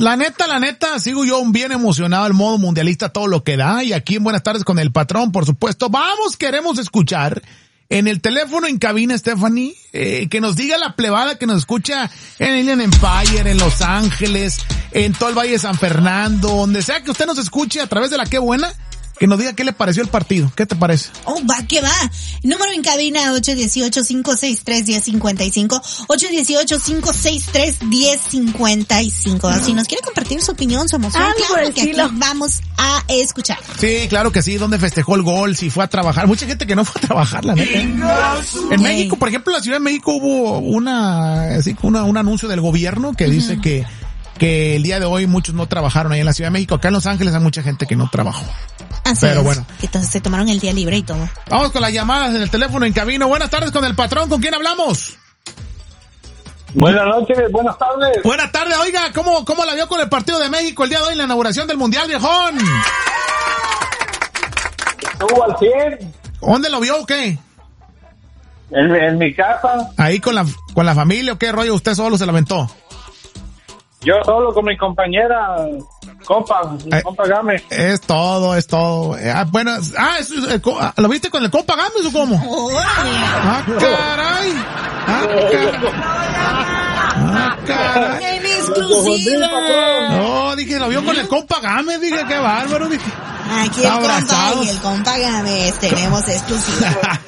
La neta, sigo yo bien emocionado, el modo mundialista, todo lo que da. Y aquí en Buenas Tardes con el Patrón, por supuesto. Queremos escuchar en el teléfono en cabina, Stephanie, que nos diga la plebada que nos escucha en Inland Empire, en Los Ángeles, en todo el Valle de San Fernando, donde sea que usted nos escuche a través de la Qué Buena, que nos diga qué le pareció el partido. ¿Qué te parece? ¿Qué va? Número en cabina 818-563-1055, 818-563-1055. Si nos quiere compartir su opinión, su emoción, claro que aquí vamos a escuchar. Sí, claro que sí. ¿Dónde festejó el gol? Si fue a trabajar. Mucha gente que no fue a trabajar, la neta. En México, por ejemplo, en la Ciudad de México hubo un anuncio del gobierno que dice que el día de hoy muchos no trabajaron ahí en la Ciudad de México. Acá en Los Ángeles hay mucha gente que no trabajó. Pero bueno. Entonces se tomaron el día libre y todo. Vamos con las llamadas en el teléfono en cabina. Buenas tardes con el Patrón. ¿Con quién hablamos? Buenas noches, buenas tardes. Buenas tardes. Oiga, ¿cómo la vio con el partido de México el día de hoy en la inauguración del Mundial, viejón? Estuvo al 100. ¿Dónde lo vio o qué? En mi casa. ¿Ahí con la familia o qué rollo? ¿Usted solo se la aventó? Yo solo con mi compañera, compa Gámez. Es todo. ¿Lo viste con el compa Gámez o cómo? Caray. Caray. ¡En exclusiva! No, dije, lo vio con el compa Gámez, dije, qué bárbaro, dije. Aquí el compa y el compa Gámez tenemos exclusiva.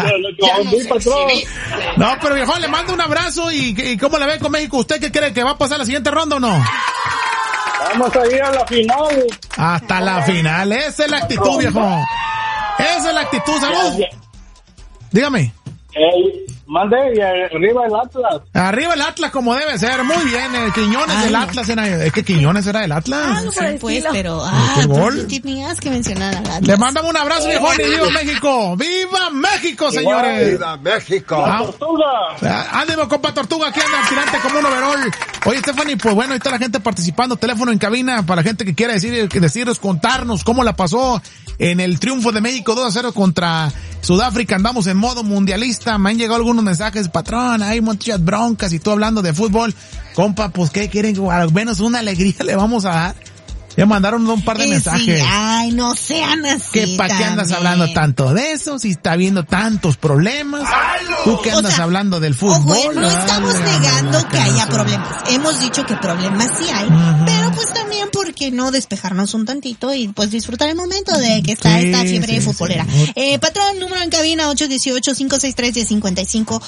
No, pero viejón, le mando un abrazo y ¿cómo la ve con México? ¿Usted qué cree, que va a pasar la siguiente ronda o no? Vamos a ir a la final. Hasta la final, esa es la actitud, viejo. Esa es la actitud, salud. Dígame. Mande, y arriba el Atlas. Arriba el Atlas como debe ser, muy bien, Quiñones del Atlas es que Quiñones era del Atlas. Sí, pues, pero tenías que mencionar al Atlas. Le mandamos un abrazo, viejón, y viva México. ¡Viva México, señores! ¡Viva México! Tortuga. Ánimo, compa Tortuga, aquí anda tirante como un overol. Oye, Stephanie, pues bueno, ahí está la gente participando, teléfono en cabina para la gente que quiera decirnos, contarnos cómo la pasó en el triunfo de México 2-0 contra Sudáfrica. Andamos en modo mundialista, me han llegado algunos mensajes, Patrón, hay muchas broncas y tú hablando de fútbol. Compa, pues ¿qué quieren? Al menos una alegría le vamos a dar. Ya mandaron un par de mensajes. Sí, ay, no sean así. ¿Que para qué andas hablando tanto de eso? Si está habiendo tantos problemas. ¿Tú qué andas hablando del fútbol? Ojo, no estamos negando que haya problemas. Hemos dicho que problemas sí hay. Pero pues también, ¿por qué no despejarnos un tantito y pues disfrutar el momento de que está esta fiebre futbolera? Patrón, número en cabina 818-563-1055,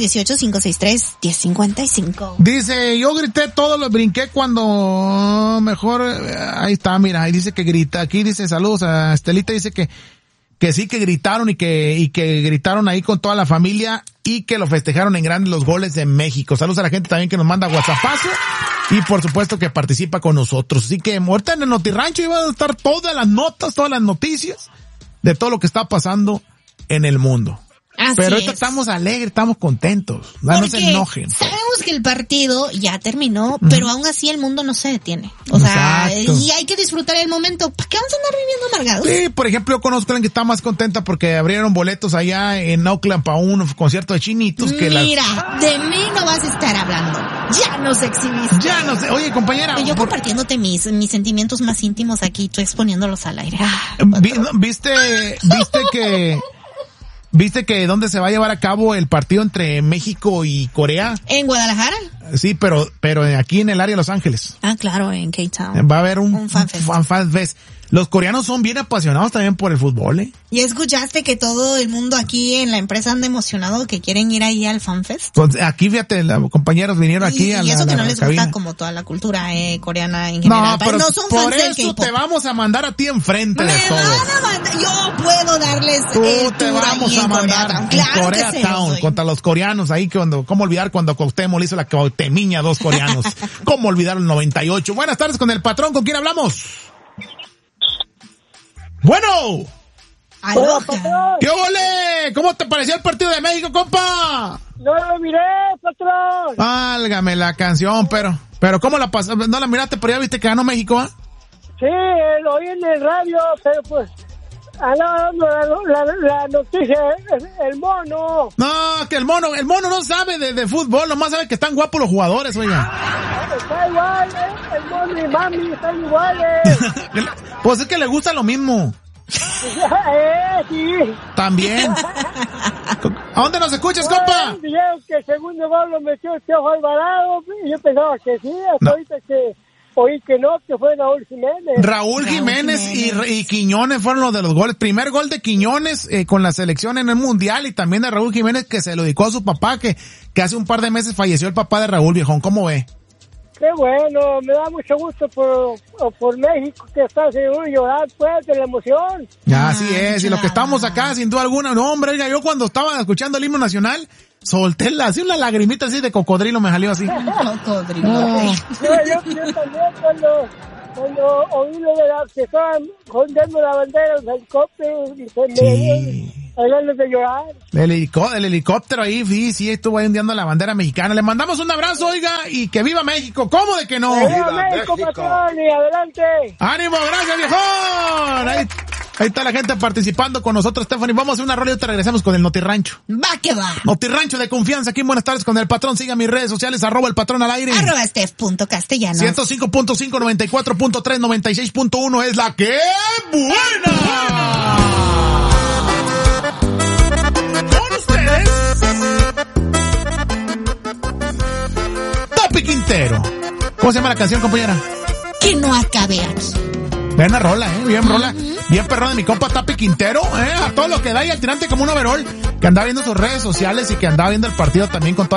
818-563-1055. Dice, yo grité todo, lo brinqué cuando mejor... Ahí está, mira, ahí dice que grita, aquí dice saludos a Estelita, dice que sí que gritaron y que gritaron ahí con toda la familia y que lo festejaron en grande los goles de México. Saludos a la gente también que nos manda WhatsAppazo y por supuesto que participa con nosotros. Así que ahorita en el Notirrancho iban a estar todas las notas, todas las noticias de todo lo que está pasando en el mundo. Pero ahorita estamos alegres, estamos contentos. No se enojen. Sabemos que el partido ya terminó, pero aún así el mundo no se detiene. O sea, y hay que disfrutar el momento. ¿Para qué vamos a andar viviendo amargados? Sí, por ejemplo, yo conozco a alguien que está más contenta porque abrieron boletos allá en Oakland para un concierto de chinitos. Mira, de mí no vas a estar hablando. Ya nos exhibiste. Ya no sé. Oye, compañera. Yo compartiéndote mis sentimientos más íntimos aquí, tú exponiéndolos al aire. ¿Viste que dónde se va a llevar a cabo el partido entre México y Corea? ¿En Guadalajara? Sí, pero aquí en el área de Los Ángeles. Ah, claro, en K-Town. Va a haber un fan fest. Los coreanos son bien apasionados también por el fútbol, ¿eh? ¿Y escuchaste que todo el mundo aquí en la empresa anda emocionado que quieren ir ahí al FanFest? Pues aquí, fíjate, los compañeros vinieron aquí a la cabina. Y eso que no les gusta como toda la cultura coreana en general. No, pero no son por fans eso te vamos a mandar a ti enfrente de todo. Yo puedo darles el te vamos a mandar en Koreatown contra los coreanos ahí, ¿cómo olvidar cuando Cuauhtémoc le hizo la Cuauhtemiña a 2 coreanos? ¿Cómo olvidar el 98? Buenas tardes con el Patrón, ¿con quién hablamos? Bueno. ¡Aloha! ¿Qué ole? ¿Cómo te pareció el partido de México, compa? No lo miré, Patrón. Válgame la canción, pero ¿cómo la pasaste? ¿No la miraste, pero ya viste que ganó México, Sí, lo oí en el radio, pero pues la noticia, el mono. No, que el mono no sabe de fútbol, nomás sabe que están guapos los jugadores, oiga. Está igual, el mono y mami están iguales. Pues es que le gusta lo mismo. Sí. También. ¿A dónde nos escuchas, compa? Dijeron que el segundo gol lo metió el Piojo Alvarado, y yo pensaba que sí, hasta ahorita que oí que no, que fue Raúl Jiménez. Raúl Jiménez y Quiñones fueron los de los goles. Primer gol de Quiñones con la selección en el Mundial, y también de Raúl Jiménez, que se lo dedicó a su papá, que hace un par de meses falleció el papá de Raúl, viejón. ¿Cómo ve? Qué bueno, me da mucho gusto por México, que está seguro llorar pues de la emoción. Así es, y los que estamos acá, sin duda alguna, no hombre, oiga, yo cuando estaba escuchando el himno nacional, solté así una lagrimita así de cocodrilo, me salió así. Cocodrilo. No. Yo también cuando oí lo de que estaban jondeando la bandera, los helicópteros, y se me ganas de llorar. El helicóptero ahí, sí, estuvo ahí ondeando la bandera mexicana. Le mandamos un abrazo, oiga, y que viva México. ¿Cómo de que no? ¡Viva México, patrón! ¡Y adelante! ¡Ánimo! ¡Gracias, viejón! Ahí está la gente participando con nosotros, Stephanie. Vamos a hacer una rola y te regresamos con el Notirrancho. Va que va. Notirrancho de confianza aquí en Buenas Tardes con el Patrón. Siga mis redes sociales, @el Patrón al aire. @Steph.Castellanos. 105.5, 94.3, 96.1 es la que buena. Con ustedes, Tapi Quintero. ¿Cómo se llama la canción, compañera? Que no acabe aquí. Buena rola, bien rola. Bien perrón de mi compa Tapi Quintero, a todo lo que da y al tirante como un overall, que andaba viendo sus redes sociales y que andaba viendo el partido también con toda